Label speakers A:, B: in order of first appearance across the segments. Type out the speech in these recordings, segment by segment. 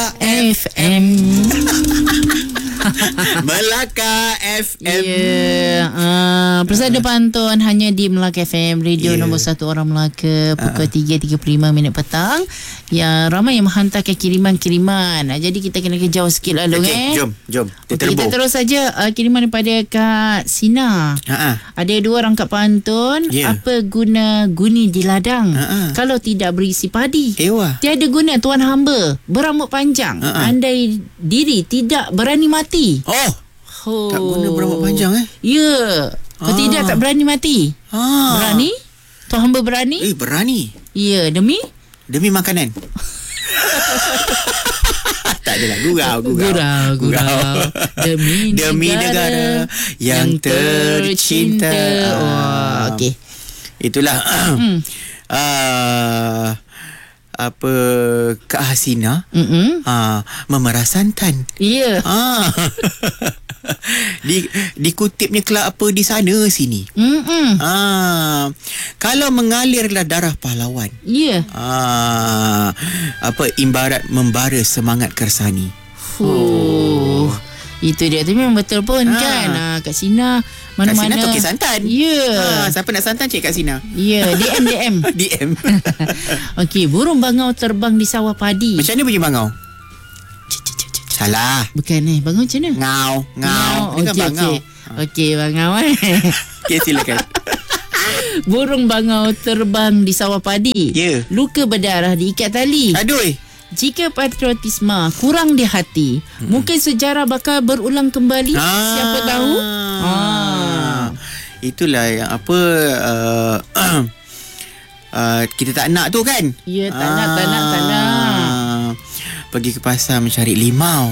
A: FM.
B: Melaka FM.
A: Persada pantun hanya di Melaka FM, radio nombor 1 orang Melaka, pukul 3.35 petang. Ya, ramai yang menghantarkan kiriman-kiriman. Jadi kita kena kejauh sikit lah,
B: Jom.
A: Kita terus saja kiriman daripada Kak Sina. Ada 2 rangkap pantun. Apa guna guni di ladang kalau tidak berisi padi? Tiada guna tuan hamba berambut panjang, andai diri tidak berani mati.
B: Tak guna berambut panjang
A: Ya. Kalau tidak tak berani mati. Berani? Tuan hamba berani?
B: Berani.
A: Ya, demi
B: makanan. Tak adalah gurau. Demi negara yang tercinta.
A: Okey.
B: Itulah apa Kak Hasina memerah santan.
A: Ya.
B: Dikutipnya kelak apa di sana sini. Kalau mengalirlah darah pahlawan.
A: Ya.
B: Apa ibarat membara semangat kersani.
A: Itu dia. Tapi memang betul pun kan. Kak Sina mana-mana
B: Kak Sina toki santan.
A: Ya.
B: Siapa nak santan cik Kak Sina?
A: Ya. DM
B: DM.
A: Okey, burung bangau terbang di sawah padi.
B: Macam mana bunyi bangau? Salah.
A: Bukan bangau macam mana?
B: Ngau. Dengan bangau.
A: Okey, bangau
B: Okey, silakan.
A: Burung bangau terbang di sawah padi. Luka berdarah diikat tali.
B: Aduh.
A: Jika patriotisme kurang di hati, mungkin sejarah bakal berulang kembali. Siapa tahu?
B: Itulah yang apa kita tak nak tu kan?
A: Ya, tak nak.
B: Pergi ke pasar mencari limau.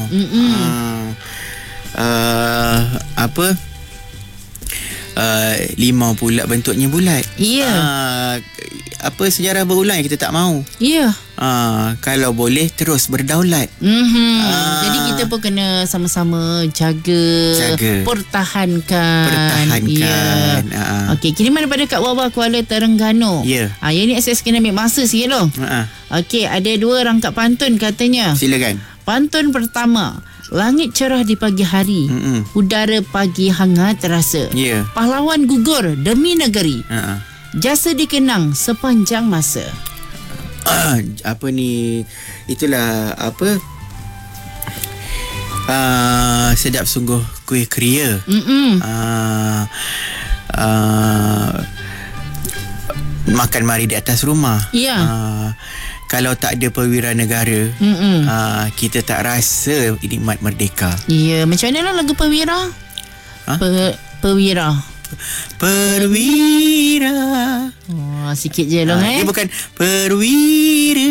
B: Limau pula bentuknya bulat.
A: Ya.
B: Apa sejarah berulang yang kita tak mahu.
A: Ya.
B: Kalau boleh terus berdaulat.
A: Jadi kita pun kena sama-sama jaga. Pertahankan. Ya. Okey, kiriman daripada Kak Wawa Kuala Terengganu.
B: Ya.
A: Yang ni SS kena ambil masa sikit loh. Okey, ada 2 rangkap pantun katanya.
B: Silakan.
A: Pantun pertama. Langit cerah di pagi hari. Udara pagi hangat terasa. Pahlawan gugur demi negeri. Jasa dikenang sepanjang masa.
B: Apa ni? Itulah apa? Sedap sungguh kuih keria. Makan mari di atas rumah.
A: Ya.
B: Kalau tak ada perwira negara, kita tak rasa nikmat merdeka.
A: Ya, macam mana lah lagu perwira? Perwira. Sikit je lah
B: Dia bukan perwira.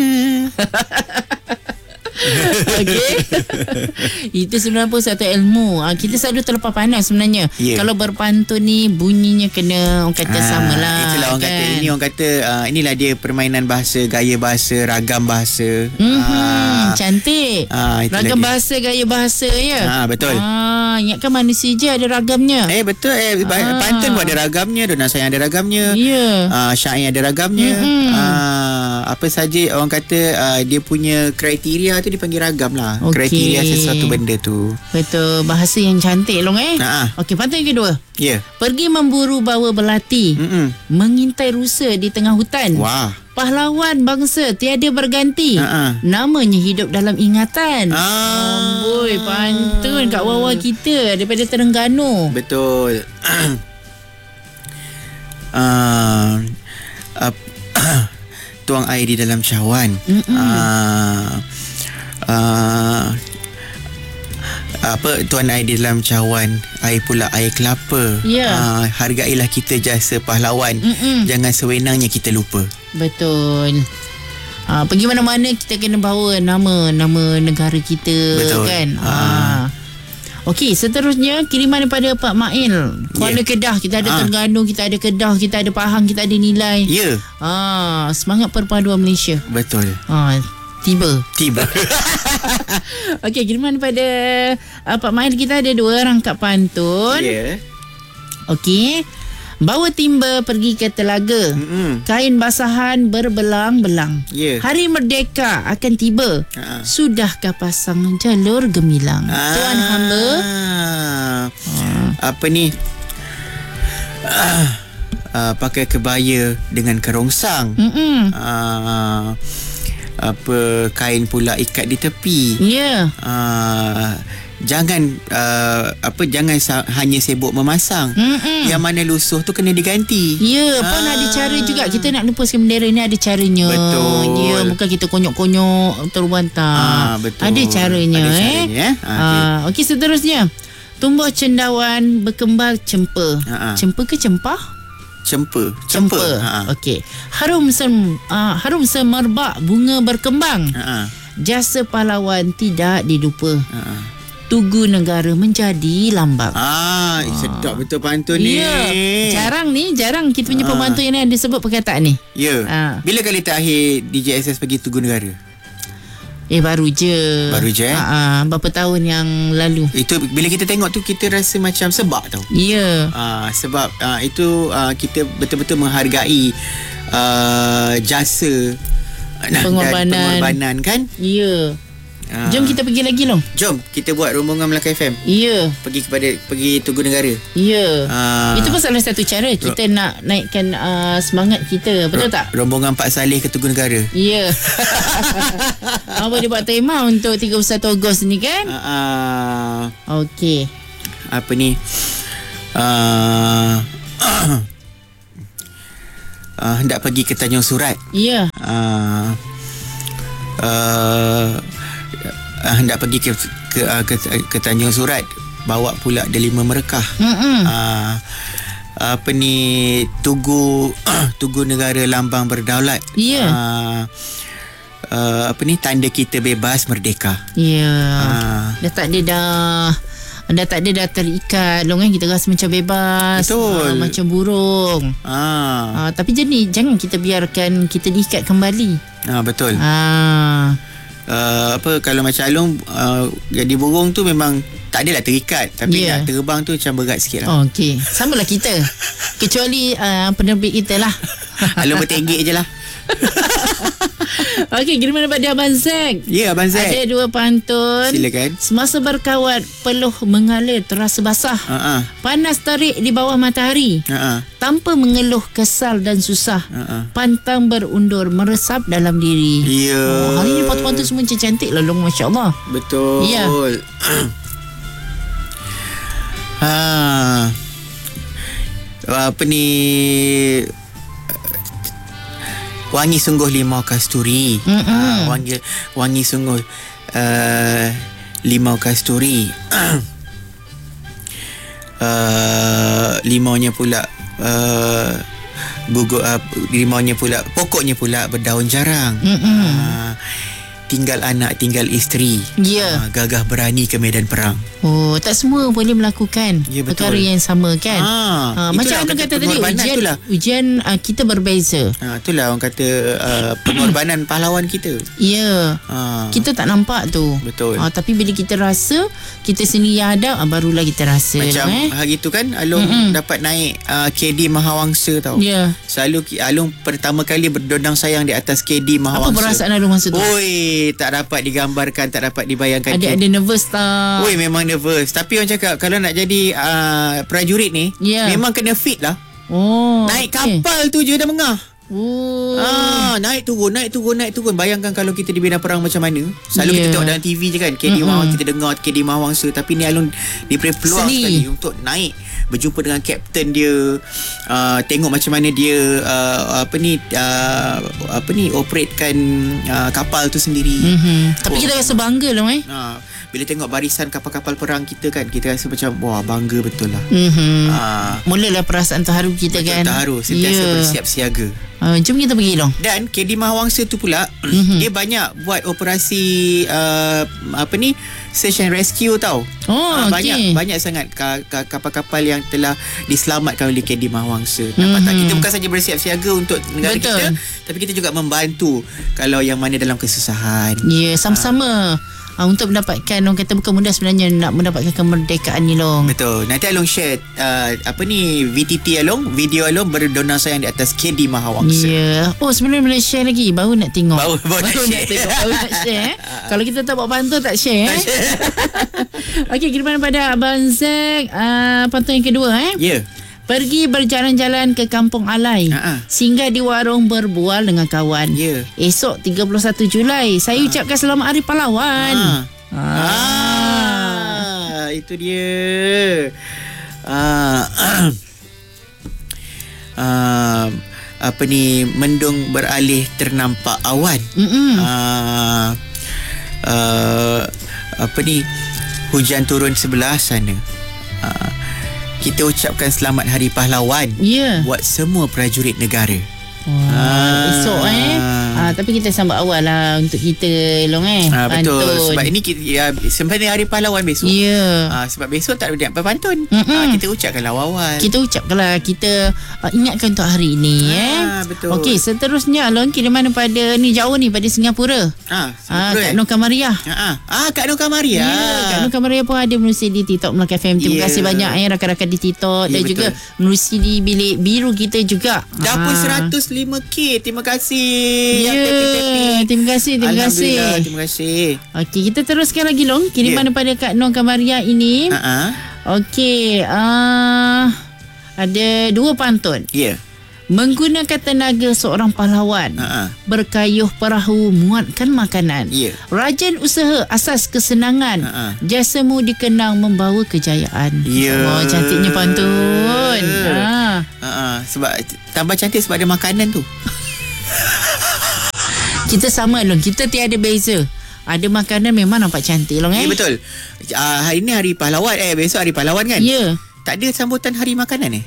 A: Okey. Itu sebenarnya pun satu ilmu. Kita selalu terlepas pandang sebenarnya. Kalau berpantun ni bunyinya kena orang kata samalah.
B: Itulah orang kata. Ini orang kata inilah dia permainan bahasa, gaya bahasa, ragam bahasa.
A: Cantik. Ragam dia. Bahasa, gaya bahasa ya.
B: Betul.
A: Ingatkan manusia je ada ragamnya.
B: Betul. Pantun pun ada ragamnya, Dona Sayang ada ragamnya. Syair ada ragamnya. Apa saja orang kata dia punya kriteria tu dipanggil ragam lah. Kriteria sesuatu benda tu.
A: Betul. Bahasa yang cantik long Okey, pantun yang kedua. Pergi memburu bawa belati. Mengintai rusa di tengah hutan. Pahlawan bangsa tiada berganti. Namanya hidup dalam ingatan. Amboi, pantun Kak Wawa kita daripada Terengganu.
B: Betul. Tuang air di dalam cawan. Tuan air di dalam cawan, air pula air kelapa. Hargailah kita jasa pahlawan. Jangan sewenangnya kita lupa.
A: Betul. Pergi mana-mana kita kena bawa nama negara kita.
B: Betul.
A: Kan. Okey, seterusnya kiriman daripada Pak Mail Kuala Kedah. Kita ada Terengganu, kita ada Kedah, kita ada Pahang, kita ada Nilai. Semangat perpaduan Malaysia.
B: Betul.
A: Tiba. Okey, kiriman daripada Pak Mail kita ada 2 rangkap pantun. Okey. Bawa timba pergi ke telaga. Kain basahan berbelang-belang. Hari Merdeka akan tiba. Sudahkah pasang jalur gemilang? Tuan hamba.
B: Apa ni? Pakai kebaya dengan kerongsang. Apa kain pula ikat di tepi. Jangan jangan hanya sibuk memasang. Yang mana lusuh tu kena diganti.
A: Pun ada cara juga. Kita nak lupuskan bendera ni, ada caranya.
B: Betul.
A: Bukan kita konyok-konyok terus bantah.
B: Betul.
A: Ada caranya. Okey, seterusnya. Tumbuh cendawan berkembar cempa. Cempa ke cempah?
B: Cempa.
A: Okey. Harum semerbak bunga berkembang. Jasa pahlawan tidak dilupa. Tugu negara menjadi lambang.
B: Sedap betul pantun ni.
A: Jarang kita punya pembantu yang ada sebut perkataan ni.
B: Bila kali terakhir DJSS pergi Tugu Negara?
A: Baru je. Berapa tahun yang lalu.
B: Itu bila kita tengok tu kita rasa macam sebab tau. Sebab itu kita betul-betul menghargai jasa pengorbanan kan.
A: Jom kita pergi lagi loh.
B: Jom kita buat rombongan Melaka FM. Pergi Tugu Negara.
A: Itu pun salah satu cara kita nak naikkan semangat kita. Betul tak?
B: Rombongan Pak Saleh ke Tugu Negara.
A: Apa dia buat tema untuk 31 Ogos ni kan? Okey.
B: Apa ni? Hendak pergi ke Tanjung Surat. Hendak pergi ke Tanjung Surat, bawa pula delima merekah. Apa ni, Tugu Negara lambang berdaulat. Apa ni, tanda kita bebas merdeka.
A: Dah tak ada terikat long kan, kita rasa macam bebas.
B: Betul.
A: Macam burung. Tapi jangan kita biarkan kita diikat kembali.
B: Betul. Kalau macam Along jadi burung tu memang tak adalah terikat, tapi nak terbang tu macam berat sikit lah.
A: Okey, samalah kita. Kecuali penerbit kita lah.
B: Along bertenggek je lah.
A: Okey, kiriman daripada Abang Zack.
B: Abang Zack.
A: Ada dua pantun.
B: Silakan.
A: Semasa berkawat peluh mengalir terasa basah. Panas terik di bawah matahari. Tanpa mengeluh kesal dan susah. Pantang berundur meresap dalam diri. Hari ni pantun-pantun semua cantik lah long, masya-Allah.
B: Betul. Apa ni, wangi sungguh limau kasturi. Wangi sungguh limau kasturi. Limaunya pula limaunya pula, pokoknya pula berdaun jarang. Tinggal anak, tinggal isteri. Gagah berani ke medan perang.
A: Tak semua boleh melakukan perkara yang sama kan. Macam Anda kata tadi, ujian kita berbeza.
B: Itulah orang kata pengorbanan pahlawan kita.
A: Kita tak nampak tu.
B: Betul.
A: Tapi bila kita rasa, kita sendiri yang ada, barulah kita rasa.
B: Macam hari tu kan Along dapat naik KD Mahawangsa tau. Selalu Along pertama kali berdondang sayang di atas KD Mahawangsa.
A: Apa perasaan Along masa tu?
B: Tak dapat digambarkan, tak dapat dibayangkan.
A: Ada nervous tak?
B: Memang nervous. Tapi orang cakap kalau nak jadi prajurit ni, memang kena fit lah. Naik kapal tu je dah mengah. Naik turun. Bayangkan kalau kita di medan perang macam mana. Selalu kita tengok dalam TV je kan, KD Mahawangsa, kita dengar KD Mahawangsa. Tapi ni Alun diberi peluang sekali untuk naik, berjumpa dengan kapten dia, tengok macam mana dia operatekan kapal tu sendiri.
A: Tapi kita rasa bangga lah
B: bila tengok barisan kapal-kapal perang kita kan, kita rasa macam wah, bangga betul lah.
A: Mulalah perasaan terharu kita kan.
B: Terharu, sentiasa bersiap siaga.
A: Jom kita pergi dong.
B: Dan KD Mahawangsa tu pula dia banyak buat operasi search and rescue tau. Banyak sangat kapal-kapal yang telah diselamatkan oleh KD Mahawangsa. Nampak tak? Kita bukan saja bersiap siaga untuk negara kita, tapi kita juga membantu kalau yang mana dalam kesusahan.
A: Sama-sama. untuk mendapatkan, orang kata bukan mudah sebenarnya nak mendapatkan kemerdekaan ni, Long.
B: Betul. Nanti Along share VTT Along, video Along berdonor sayang di atas KD Mahawangsa.
A: Ya. Oh, sebenarnya boleh share lagi. Baru nak tengok.
B: Baru nak
A: tengok. Baru nak share. Kalau kita tak buat pantun, tak share. Okey, kiriman pada Abang Zack. Pantun yang kedua.
B: Ya.
A: Pergi berjalan-jalan ke Kampung Alai. Singgah di warung berbual dengan kawan. Esok 31 Julai saya ucapkan selamat Hari Pahlawan.
B: Itu dia. Mendung beralih ternampak awan. Hujan turun sebelah sana. Kita ucapkan selamat Hari Pahlawan buat semua prajurit negara.
A: Esok tapi kita sambut awal lah untuk kita, Long.
B: Betul. Sebab ini sebenarnya Hari Pahlawan besok. Sebab besok tak ada pantun. Kita ucapkanlah awal.
A: Kita ucapkanlah, kita ingatkan untuk hari ini.
B: Betul.
A: Okey, seterusnya, Long, kiriman pada ni jauh ni, pada Singapura. Kak Nur Kamaria.
B: Kak Nur Kamaria.
A: Kak Nur Kamaria pun ada menerusi di TikTok Melaka FM. Terima kasih banyak rakan-rakan di TikTok dan juga menerusi di bilik biru kita juga.
B: Dah pun 105K. Terima kasih.
A: Terima kasih.
B: Alhamdulillah, terima kasih.
A: Okey, kita teruskan lagi, Long. Kiriman daripada Kak Nur Kamaria ini. Okey, ada 2 pantun. Menggunakan tenaga seorang pahlawan, berkayuh perahu muatkan makanan. Rajin usaha asas kesenangan, jasamu dikenang membawa kejayaan. Cantiknya pantun.
B: Sebab tambah cantik sebab ada makanan tu.
A: Kita sama, Long. Kita tiada beza. Ada makanan memang nampak cantik, Long.
B: Betul. Hari ni Hari Pahlawan. Besok Hari Pahlawan kan? Tak ada sambutan Hari Makanan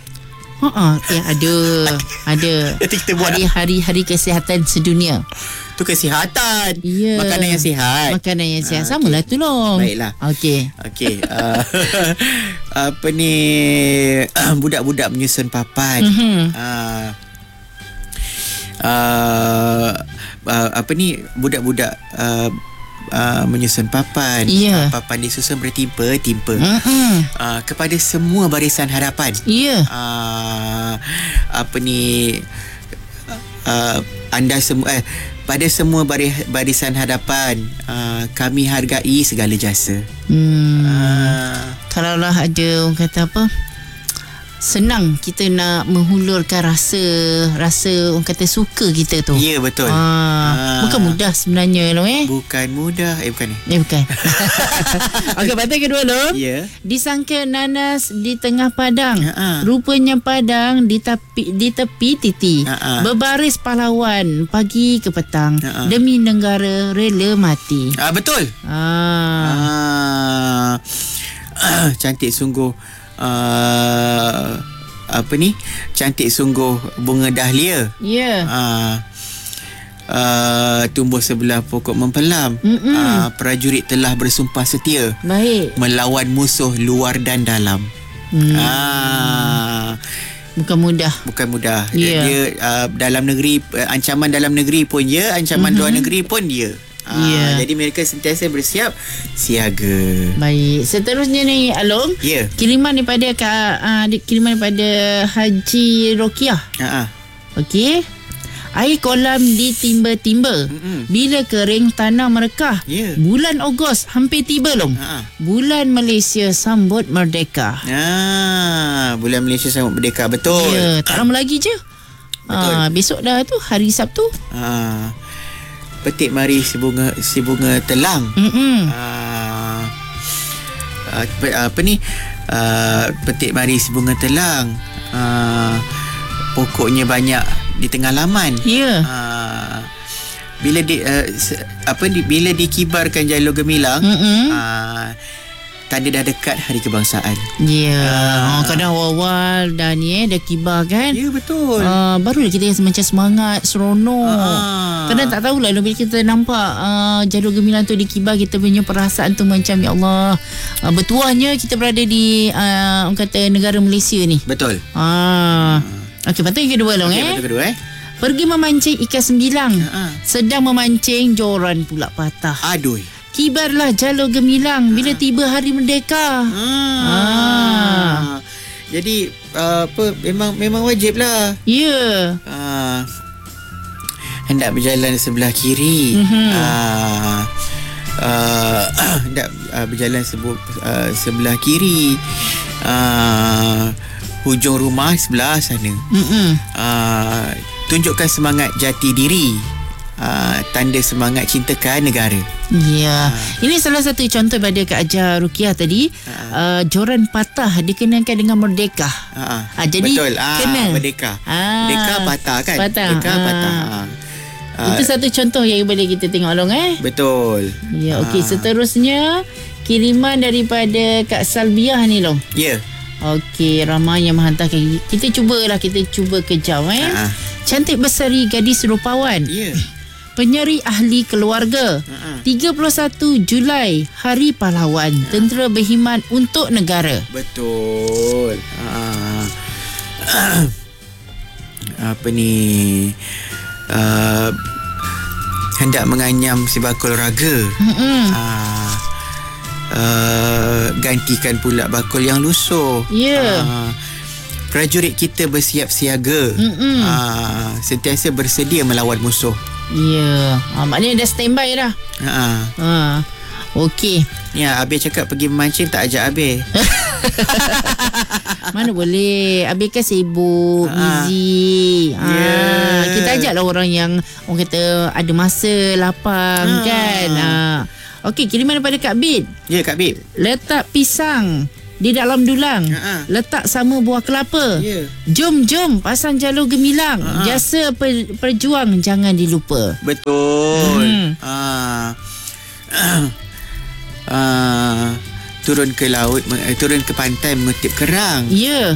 B: ada. Hari kesihatan sedunia. Tu kesihatan. Makanan yang sihat.
A: Samalah tu, Long.
B: Baiklah.
A: Okey.
B: Budak-budak menyusun papan. Budak-budak menyusun papan. Papan disusun bertimpa-timpa. Kepada semua barisan hadapan. Anda semua pada semua barisan hadapan, kami hargai segala jasa.
A: Kalaulah ada orang kata apa, senang kita nak menghulurkan rasa orang kata suka kita tu.
B: Betul.
A: Bukan mudah sebenarnya, Long.
B: Bukan mudah. Bukan.
A: Okey, pantun kedua, Long. Disangka nanas di tengah padang, rupanya padang di tepi titi. Berbaris pahlawan pagi ke petang, demi negara rela mati.
B: Betul. Cantik sungguh. Cantik sungguh bunga dahlia. Tumbuh sebelah pokok mempelam. Prajurit telah bersumpah setia, melawan musuh luar dan dalam. Bukan mudah. Dia dalam negeri, ancaman dalam negeri pun ancaman luar negeri pun jadi mereka sentiasa bersiap siaga.
A: Baik, seterusnya ni, Along. Kiriman daripada Haji Rokiah. Okey. Air kolam ditimba-timba. Bila kering tanah merekah. Bulan Ogos hampir tiba, Long. Bulan Malaysia sambut merdeka.
B: Bulan Malaysia sambut merdeka. Betul.
A: Tak lama lagi je. Besok dah tu, hari Sabtu.
B: Petik mari si bunga telang. Petik mari si bunga telang. Pokoknya banyak di tengah laman. Bila dikibarkan jalur gemilang, tanda dah dekat hari kebangsaan.
A: Kadang awal-awal dah ni dah kibar kan.
B: Betul.
A: Barulah kita macam semangat, seronok. Kadang tak tahulah bila kita nampak jalur gemilang tu dikibar, kita punya perasaan tu macam ya Allah, bertuahnya kita berada di orang kata negara Malaysia ni.
B: Betul.
A: Okey, pantun yang kedua, Long.
B: Pantun kedua.
A: Pergi memancing ikan sembilang, sedang memancing joran pula patah.
B: Aduh.
A: kibarlah jalur gemilang bila tiba Hari Merdeka.
B: Jadi memang wajiblah.
A: Ya.
B: Hendak berjalan sebelah kiri. Hendak berjalan sebelah kiri. Hujung rumah sebelah sana. Tunjukkan semangat jati diri. Tanda semangat cintakan negara.
A: Ya. Ini salah satu contoh pada Kak Ajar Rukiah tadi. Joran patah dikenakan dengan merdeka. Jadi
B: betul.
A: kena
B: Merdeka. Merdeka patah kan? Merdeka patah.
A: Itu satu contoh yang boleh kita tengok Long.
B: Betul.
A: Ya, okey. Seterusnya kiriman daripada Kak Salbiah ni Long.
B: Ya.
A: Okey, ramai yang menghantarkan. Kita cuba kejam Cantik Berseri gadis rupawan.
B: Ya.
A: Penyeri ahli keluarga. 31 Julai Hari Pahlawan. Tentera berkhidmat untuk negara.
B: Betul. Apa ni? Hendak menganyam si bakul raga. Gantikan pula bakul yang lusuh. Prajurit kita bersiap siaga. Sentiasa bersedia melawan musuh.
A: Ya. Maknanya dah standby dah. Okey.
B: Ya, Abis cakap pergi memancing, tak ajak Abis.
A: Mana boleh, Abis kan sibuk, busy. Kita ajaklah orang yang orang kata ada masa, lapang kan. Okey, kiriman daripada Kak Bit.
B: Ya, Kak Bit.
A: Letak pisang di dalam dulang. Letak sama buah kelapa. Jom pasang jalur gemilang. Jasa perjuang jangan dilupa.
B: Betul. Turun ke laut, turun ke pantai mengutip kerang.
A: Ya.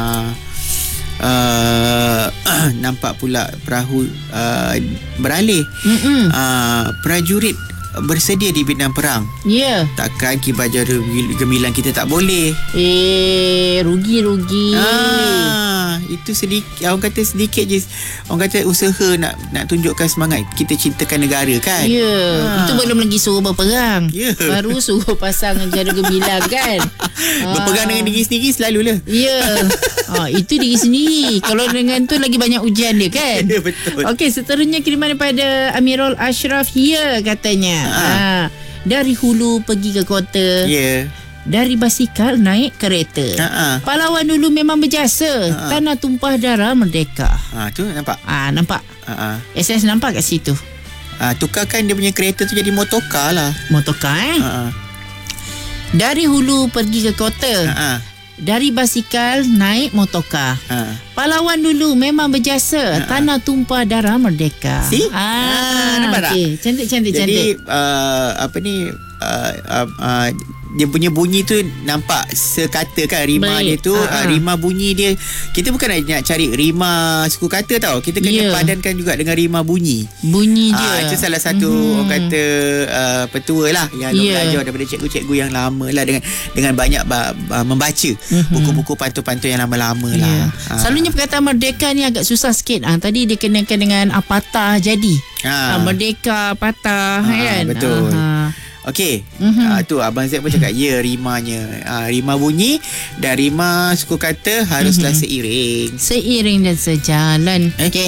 B: Nampak pula perahu beralih. Prajurit bersedia di bidang perang.
A: Ya.
B: Takkan kibar jalur gemilang kita tak boleh.
A: Rugi.
B: Itu sedikit, orang kata sedikit je. Orang kata usaha nak tunjukkan semangat kita cintakan negara kan.
A: Ya. Itu belum lagi suruh berperang. Baru suruh pasang jalur gemilang kan.
B: Berperang dengan diri sendiri selalulah.
A: Ya. Itu diri sendiri. Kalau dengan tu lagi banyak ujian dia kan.
B: Ya, betul.
A: Okey, seterusnya kiriman daripada Amirul Ashraf. Ya, katanya. Dari hulu pergi ke kota.
B: Ya.
A: Dari basikal naik kereta. Pahlawan dulu memang berjasa. Tanah tumpah darah merdeka.
B: Tu nampak.
A: Nampak. SS nampak kat situ.
B: Tukarkan dia punya kereta tu jadi motorcar lah.
A: Motorcar Dari hulu pergi ke kota. Dari basikal naik motorcar. Pahlawan dulu memang berjasa. Tanah tumpah darah merdeka.
B: See? Nampak
A: okay.
B: tak?
A: Cantik.
B: Jadi apa ni, dia punya bunyi tu nampak sekata kan rima. Baik. Dia tu rima bunyi dia. Kita bukan nak cari rima suku kata tau. Kita kena padankan juga dengan rima bunyi dia. Itu salah satu orang kata petua lah yang belajar daripada cikgu-cikgu yang lama lah, dengan banyak membaca buku-buku pantun-pantun yang lama-lama lah.
A: Selalunya perkataan merdeka ni agak susah sikit. Tadi dia kenakan dengan patah jadi. Merdeka patah kan.
B: Betul. Okey. Tu Abang Zaid pun cakap rimanya. Rima bunyi dan rima suku kata haruslah seiring
A: dan sejalan. Okey.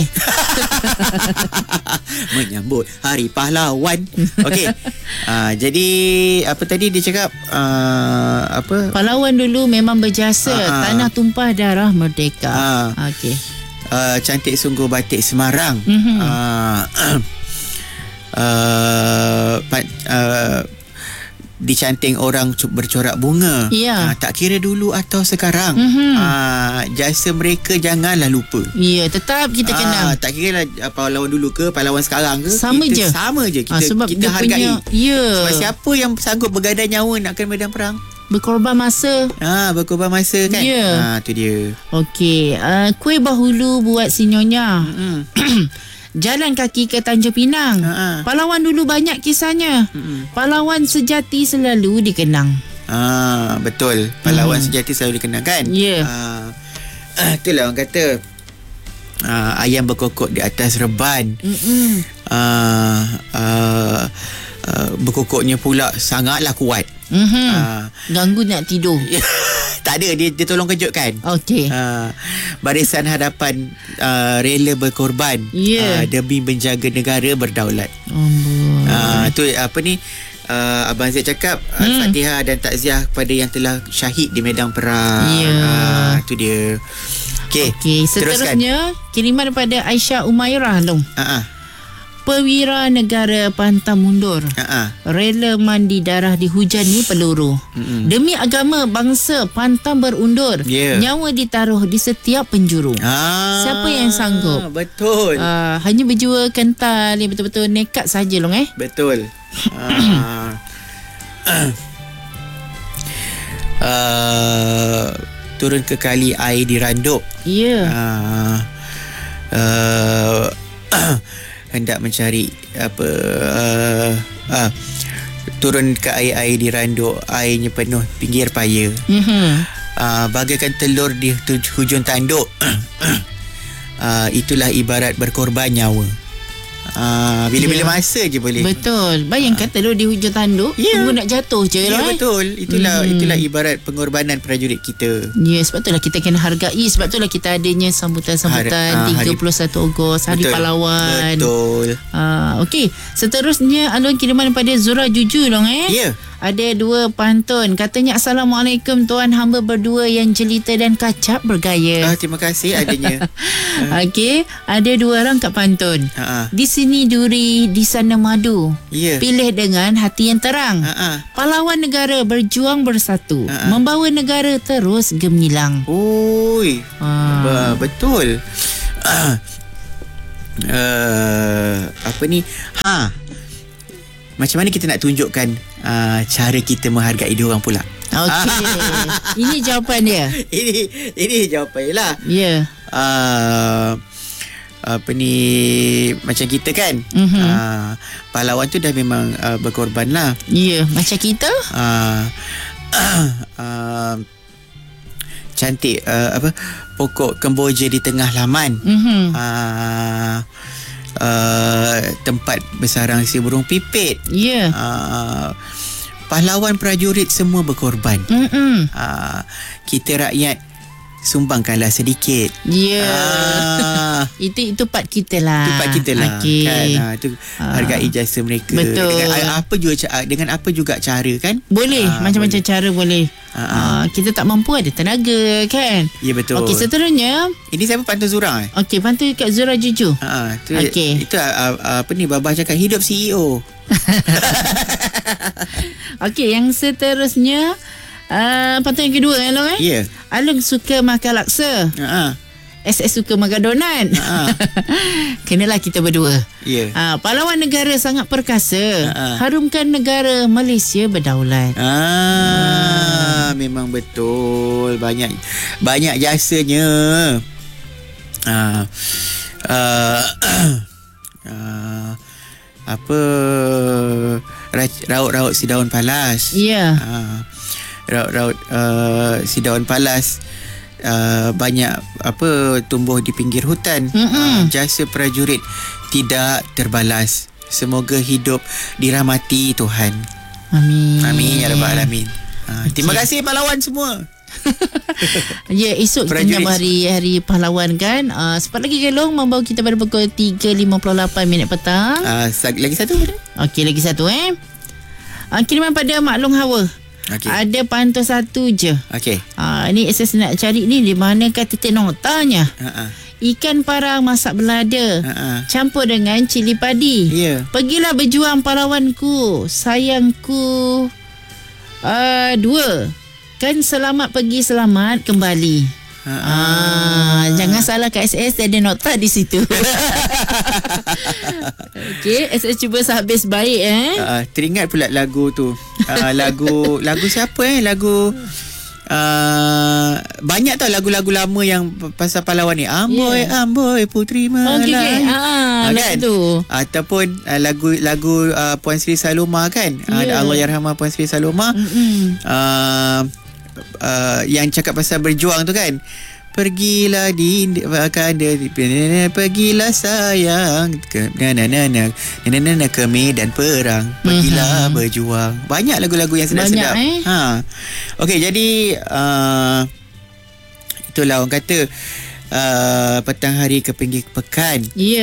B: Menyambut Hari Pahlawan. Okey. Jadi apa tadi dia cakap, apa?
A: Pahlawan dulu memang berjasa. Tanah tumpah darah merdeka. Okey.
B: Cantik sungguh batik Semarang. Dicanting orang bercorak bunga. Tak kira dulu atau sekarang. Jasa mereka janganlah lupa.
A: Tetap kita kenang.
B: Tak kira lah pahlawan dulu ke pahlawan sekarang ke,
A: sama je
B: kita,
A: sebab
B: kita hargai. Sebab siapa yang sanggup bergadai nyawa nak ke medan perang,
A: berkorban masa.
B: Berkorban masa kan. Tu dia.
A: Okey, kuih bahulu buat si Nyonya. Jalan kaki ke Tanjung Pinang. Pahlawan dulu banyak kisahnya. Pahlawan sejati selalu dikenang.
B: Betul. Pahlawan sejati selalu dikenang kan. Itulah orang kata ayam berkokok di atas reban. Berkokoknya pula sangatlah kuat.
A: Ganggu nak tidur.
B: Tak ada, dia tolong kejutkan.
A: Okey.
B: Barisan Hadapan rela berkorban demi menjaga negara berdaulat. Tu apa ni, Abang Zaid cakap Al-Fatihah dan takziah kepada yang telah syahid di medan perang. Tu dia.
A: Okey, seterusnya kiriman daripada Aisyah Umairah long. Perwira negara pantang mundur. Rela mandi darah dihujani peluru. Demi agama bangsa pantang berundur. Nyawa ditaruh di setiap penjuru. Siapa yang sanggup?
B: Betul.
A: Hanya berjiwa kental yang betul-betul nekat saja long
B: Betul. Turun ke kali air diranduk. Hendak mencari turun ke air diranduk, airnya penuh pinggir paya. Bagaikan telur di hujung tanduk. Itulah ibarat berkorban nyawa. Bila-bila masa je boleh.
A: Betul. Bayangkan telur di hujung tanduk, tunggu nak jatuh je lah.
B: Betul. Itulah ibarat pengorbanan prajurit kita.
A: Sebab itulah kita kena hargai. Sebab itulah kita adanya sambutan-sambutan 31 Ogos, Hari Pahlawan.
B: Betul.
A: Okey, seterusnya alun kiriman daripada Zura Juju dong Ada 2 pantun. Katanya, Assalamualaikum tuan hamba berdua yang jelita dan kacap bergaya.
B: Terima kasih adanya.
A: Okey, ada 2 orang kat pantun. Di sini duri, di sana madu. Pilih dengan hati yang terang. Pahlawan negara berjuang bersatu. Membawa negara terus gemilang.
B: Betul. Apa ni? Macam mana kita nak tunjukkan cara kita menghargai dia orang pula?
A: Okey. Ini jawapan dia.
B: Ini jawapan dia lah. Apa ni, macam kita kan, pahlawan tu dah memang berkorban lah.
A: Macam kita.
B: Cantik pokok kemboja di tengah laman. Tempat bersarang si burung pipit. Pahlawan prajurit semua berkorban. Kita rakyat sumbangkanlah sedikit.
A: Itu part kita lah.
B: Okay. Kan, itu hargai jasa mereka.
A: Betul.
B: Dengan apa juga cara kan?
A: Boleh, macam-macam cara boleh. Kita tak mampu, ada tenaga kan?
B: Ya, betul.
A: Okey, seterusnya.
B: Ini siapa pantun Zura?
A: Okey, pantun kat Zura Juju.
B: Itu apa ni, Babah cakap hidup CEO.
A: Okey, yang seterusnya pantun yang kedua Along Along suka makan laksa. SS suka makan donat. Kenalah kita berdua. Pahlawan negara sangat perkasa. Harumkan negara Malaysia berdaulat.
B: Memang betul. Banyak jasanya. Apa raut-raut si daun palas. Raut-raut si daun palas banyak tumbuh di pinggir hutan. Jasa prajurit tidak terbalas. Semoga hidup dirahmati Tuhan. Amin ya rabbal alamin. Terima kasih pahlawan semua.
A: Esok kita menyambut hari pahlawan kan. Sempat lagi Gelong membawa kita pada pukul 3.58 petang.
B: Lagi satu.
A: Okey, lagi satu kiriman pada Mak Long Hawa. Ada pantun satu je. Ni SS nak cari ni di manakah titik notanya. Ikan parang masak belada, campur dengan cili padi. Pergilah berjuang pahlawanku, sayangku. 2 kan selamat pergi selamat kembali. Jangan salah kat SS, ada nota di situ. Okey, SS cuba sehabis baik
B: teringat pula lagu tu. Lagu siapa Lagu banyak tau lagu-lagu lama yang pasal pahlawan ni. Amboi putri Melayu.
A: Kan tu.
B: Ataupun lagu Puan Sri Saloma kan. Allahyarhamah Puan Sri Saloma. Yang cakap pasal berjuang tu kan. Pergilah pergilah sayang ke medan perang. Pergilah berjuang. Banyak lagu-lagu yang sedap-sedap. Okey, jadi itulah orang kata petang hari ke pinggir pekan.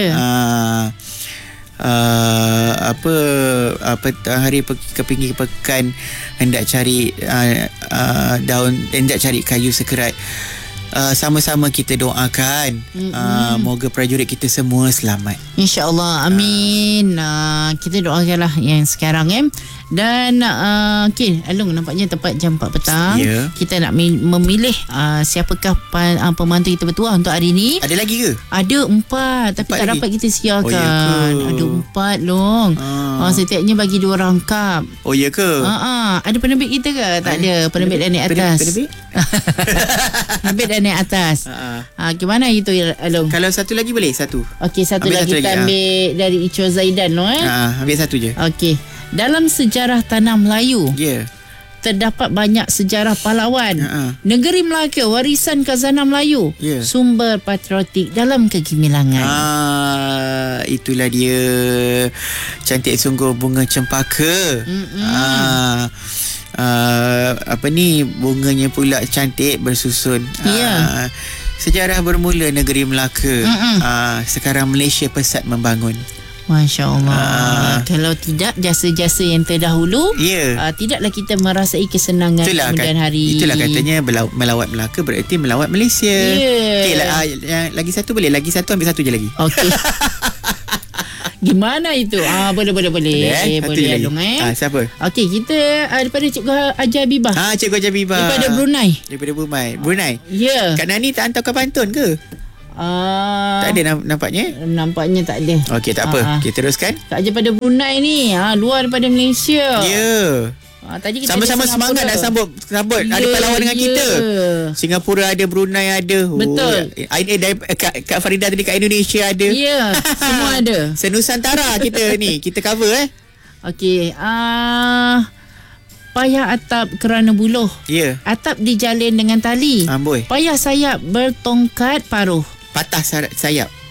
B: Petang hari ke pinggir pekan, hendak cari hendak cari kayu sekerat. Sama-sama kita doakan moga prajurit kita semua selamat,
A: InsyaAllah. Amin. Kita doakanlah yang sekarang dan okey, Along, nampaknya tepat jam 4 petang. Kita nak memilih siapakah pemantu kita bertuah untuk hari ni.
B: Ada lagi ke?
A: Ada 4, tapi 4 tak lagi dapat kita siarkan. Ada 4 Long. Setiapnya bagi 2 rangkap.
B: Oh ya ke?
A: Ada penerbit kita ke? Tak ada. Penerbit dah naik atas. Penerbit dah naik atas. Gimana itu, Along?
B: Kalau satu lagi boleh? Satu.
A: Okey, satu lagi kita ambil dari Ichwa Zaidan.
B: Ambil satu je.
A: Okey. Dalam sejarah tanah Melayu, terdapat banyak sejarah pahlawan. Negeri Melaka, warisan khazanah Melayu, sumber patriotik dalam kegemilangan.
B: Itulah dia. Cantik sungguh bunga cempaka. Bunganya pula cantik bersusun. Sejarah bermula negeri Melaka. Sekarang Malaysia pesat membangun.
A: Masya Allah. Kalau tidak jasa-jasa yang terdahulu, tidaklah kita merasai kesenangan kemudian hari.
B: Itulah katanya melawat Melaka berarti melawat Malaysia. Okay, lagi satu boleh? Lagi satu, ambil satu je lagi. Okey.
A: Gimana itu? Boleh. Boleh Along.
B: Siapa?
A: Okey, kita daripada Cikgu Haji Habibah.
B: Cikgu Haji Habibah.
A: Daripada Brunei.
B: Brunei.
A: Ya.
B: Kak Nani tak hantar kau pantun ke? Tak ada nampaknya?
A: Nampaknya tak ada.
B: Okey, tak apa. Kita teruskan.
A: Tak je pada Brunei ni. Luar daripada Malaysia. Tadi kita
B: sama-sama semangat nak sambut ada pahlawan dengan kita. Singapura ada, Brunei ada.
A: Betul.
B: Kak Farida tadi kat Indonesia ada.
A: Semua ada.
B: Senusantara kita ni. Kita cover
A: Okey. Payah atap kerana buluh. Atap dijalin dengan tali.
B: Amboi.
A: Payah sayap bertongkat paruh.
B: Patah sayap.